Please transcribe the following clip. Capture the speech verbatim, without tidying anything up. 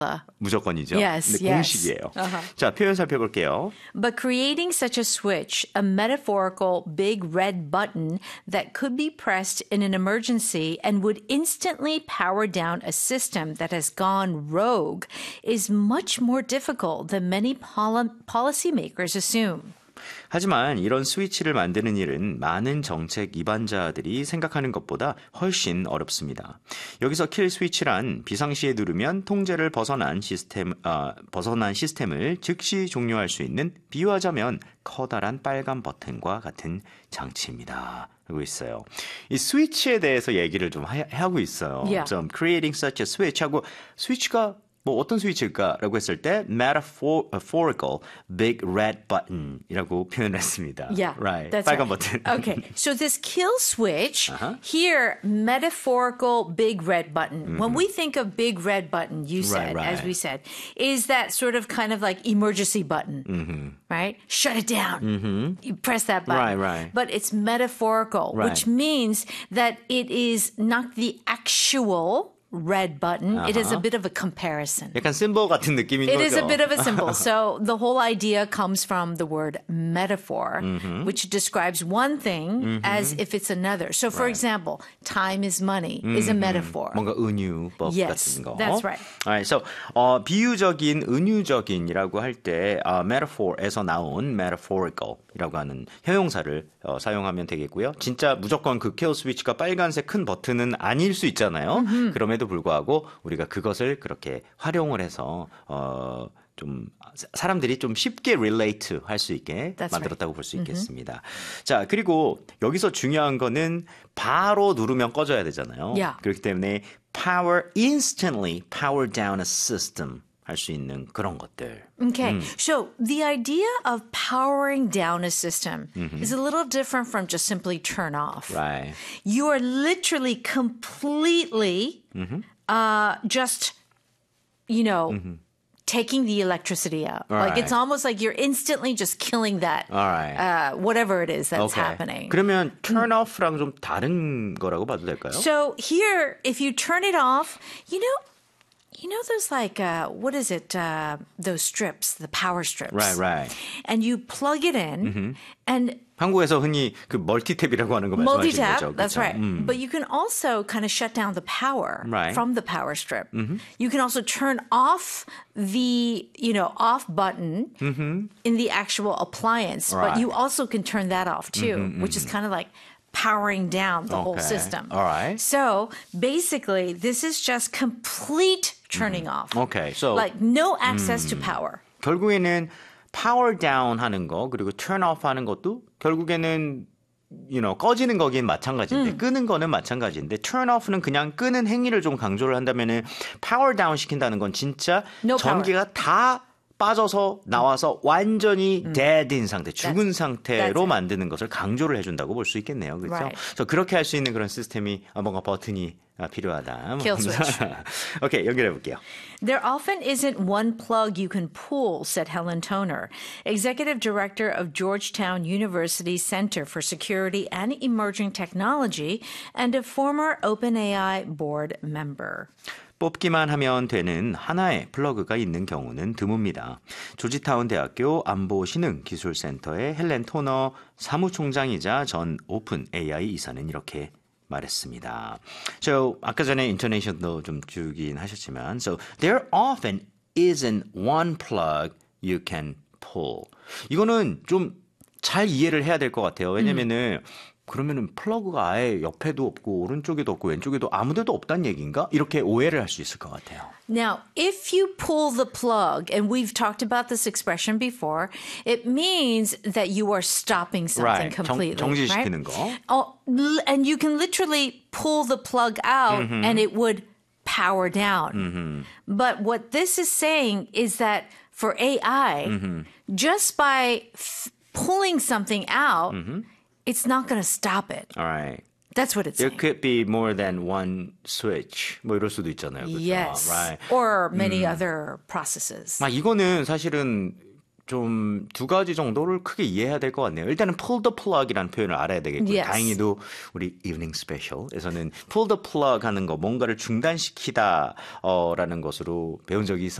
무조건이죠. Yes, 근데 yes. 공식이에요. Uh-huh. 자, 표현 살펴볼게요. But creating such a switch, a metaphorical big red button that could be pressed in an emergency and would instantly power down a system that has gone rogue, is much more difficult than many poli- policymakers assume. 하지만 이런 스위치를 만드는 일은 많은 정책 입안자들이 생각하는 것보다 훨씬 어렵습니다. 여기서 킬 스위치란 비상시에 누르면 통제를 벗어난 시스템, 어, 벗어난 시스템을 즉시 종료할 수 있는 비유하자면 커다란 빨간 버튼과 같은 장치입니다. 하고 있어요. 이 스위치에 대해서 얘기를 좀 하, 하고 있어요. Yeah. 좀 creating such a switch 하고 스위치가 뭐 어떤 스위치일까라고 했을 때 metaphorical big red button이라고 표현했습니다. Yeah, right. that's 빨간 right. 버튼. Okay, so this kill switch, Uh-huh. here, metaphorical big red button. Mm-hmm. When we think of big red button, you said, right. as we said, is that sort of kind of like emergency button, mm-hmm. right? Shut it down. Mm-hmm. You press that button. Right, right. But it's metaphorical, Right. which means that it is not the actual red button. Uh-huh. It is a bit of a comparison. 약간 심볼 같은 느낌인 It 거죠. is a bit of a symbol. So the whole idea comes from the word metaphor, mm-hmm. which describes one thing mm-hmm. as if it's another. So for right. example, time is money mm-hmm. is a metaphor. 뭔가 은유법 yes, 같은 거. that's right. Alright, so 어, 비유적인, 은유적인이라고 할 때 어, metaphor에서 나온 metaphorical이라고 하는 형용사를 어, 사용하면 되겠고요. 진짜 무조건 그 키ll 스위치가 빨간색 큰 버튼은 아닐 수 있잖아요. Mm-hmm. 그럼에도 불구하고 우리가 그것을 그렇게 활용을 해서 어, 좀 사람들이 좀 쉽게 relate 할 수 있게 That's 만들었다고 right. 볼 수 있겠습니다. Mm-hmm. 자, 그리고 여기서 중요한 거는 바로 누르면 꺼져야 되잖아요. Yeah. 그렇기 때문에 power instantly power down a system 할 수 있는 그런 것들. Okay, 음. so the idea of powering down a system mm-hmm. is a little different from just simply turn off. Right. You are literally completely mm-hmm. uh, just, you know, mm-hmm. taking the electricity out. All like right. it's almost like you're instantly just killing that, All right. uh, whatever it is that's okay. happening. 그러면 turn off랑 좀 다른 거라고 봐도 될까요? So here, if you turn it off, you know, You know those like, uh, what is it, uh, those strips, the power strips. Right, right. And you plug it in Mm-hmm. and 한국에서 흔히 그 멀티탭이라고 하는 거 말씀하시는 multi-tap, 거죠. that's 그렇죠? right. 음. But you can also kind of shut down the power right. from the power strip. Mm-hmm. You can also turn off the, you know, off button mm-hmm. in the actual appliance. Right. But you also can turn that off too, mm-hmm, which mm-hmm. is kind of like powering down the okay. whole system. All right. So basically, this is just complete turning mm-hmm. off. Okay. So like no access 음, to power. 결국에는 power down 하는 거 그리고 turn off 하는 것도 결국에는 you know, 꺼지는 거긴 마찬가지인데 음. 끄는 거는 마찬가지인데 turn off는 그냥 끄는 행위를 좀 강조를 한다면은 power down 시킨다는 건 진짜 no 전기가 다 빠져서 나와서 완전히 음. dead인 상태, 죽은 That's, 상태로 that's 만드는 것을 강조를 해준다고 볼 수 있겠네요. 그렇죠? Right. 그래서 그렇게 할 수 있는 그런 시스템이 뭔가 버튼이 필요하다. Kill switch. 오케이, 연결해 볼게요. There often isn't one plug you can pull, said Helen Toner, Executive Director of Georgetown University Center for Security and Emerging Technology and a former OpenAI board member. 뽑기만 하면 되는 하나의 플러그가 있는 경우는 드뭅니다. 조지타운 대학교 안보신흥기술센터의 헬렌 토너 사무총장이자 전 오픈 에이아이 이사는 이렇게 말했습니다. So, 아까 전에 인토네이션도 좀 주긴 하셨지만 So, there often isn't one plug you can pull. 이거는 좀 잘 이해를 해야 될 것 같아요. 왜냐면은 음. 그러면은 플러그가 아예 옆에도 없고 오른쪽에도 없고 왼쪽에도 아무데도 없다는 얘기인가? 이렇게 오해를 할 수 있을 것 같아요. Now, if you pull the plug, and we've talked about this expression before, it means that you are stopping something right. completely. 정, 정지시키는 right? 거. Oh, and you can literally pull the plug out mm-hmm. and it would power down. Mm-hmm. But what this is saying is that for A I, mm-hmm. just by f- pulling something out, mm-hmm. it's not going to stop it. All right. That's what it's There saying. could be more than one switch. 뭐 이럴 수도 있잖아요. 그렇죠? Yes. Right. Or many 음. other processes. 아, 이거는 사실은 좀 두 가지 정도를 크게 이해해야 될 것 같네요. 일단은 pull the plug이라는 표현을 알아야 되겠고요. Yes. 다행히도 우리 evening special에서는 pull the plug 하는 거 뭔가를 중단시키다 어, 라는 것으로 배운 적이 있었는데